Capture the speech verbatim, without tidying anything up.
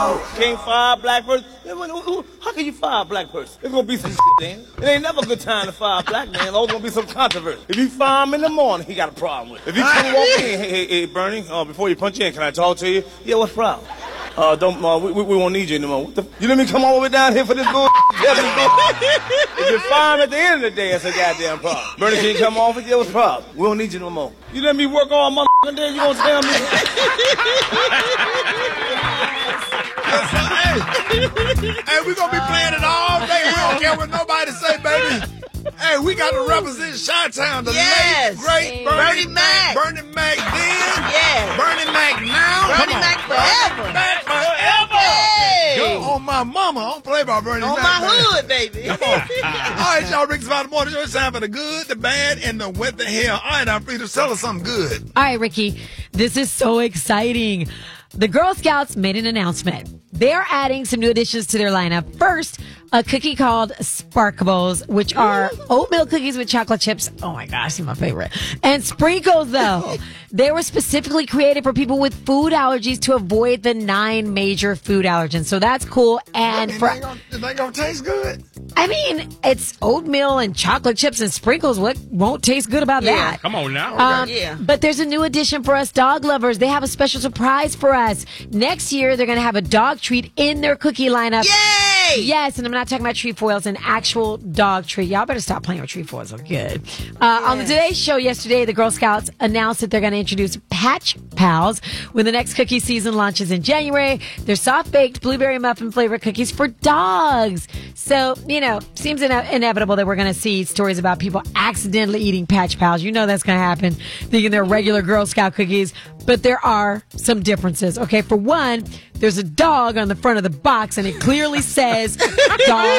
Can't fire a black person. How can you fire a black person? There's gonna be some shit then. It ain't never a good time to fire a black man. There's always gonna be some controversy. If you fire him in the morning, he got a problem with it. If you come walk in, hey, hey, hey, Bernie, uh, before you punch in, can I talk to you? Yeah, what's the problem? Uh, don't, uh, we, we, we won't need you anymore. What the, you let me come all the way down here for this bull? If you fire him at the end of the day, it's a goddamn problem. Bernie, can you come off with you? What's the problem? We don't need you no more. You let me work all motherfucking day, you gonna tell me? Hey, we gonna be playing it all day. We don't care what nobody say, baby. Hey, we got to represent Chi-Town, the yes. late, great Bernie, Bernie Mac. Bernie Mac then. Yes. Bernie Mac now. Bernie Mac forever. Bernie Mac forever. Hey. Yo, on my mama. I don't play about Bernie on Mac. On my hood, baby. Come on. All right, y'all, Ricky's About the Morning Show. It's time for the good, the bad, and the what the hell. All right, I'm free to tell us something good. All right, Ricky, this is so exciting. The Girl Scouts made an announcement. They're adding some new additions to their lineup. First, a cookie called Sparkables, which are oatmeal cookies with chocolate chips. Oh my gosh, they're my favorite. And sprinkles, though. They were specifically created for people with food allergies to avoid the nine major food allergens. So that's cool. And I mean, for, they gonna, they gonna taste good? I mean, it's oatmeal and chocolate chips and sprinkles. What won't taste good about yeah. that? Come on now. Um, okay. Yeah. But there's a new addition for us dog lovers. They have a special surprise for us. Next year, they're going to have a dog treat in their cookie lineup. Yay! Yes, and I'm not talking about trefoils, an actual dog treat. Y'all better stop playing with trefoils. I'm good. Uh, yes. On the Today Show yesterday, the Girl Scouts announced that they're going to introduce Patch Pals when the next cookie season launches in January. They're soft-baked blueberry muffin flavored cookies for dogs. So, you know, seems ine- inevitable that we're going to see stories about people accidentally eating Patch Pals. You know that's going to happen, thinking they're regular Girl Scout cookies. But there are some differences. Okay, for one, there's a dog on the front of the box, and it clearly says dog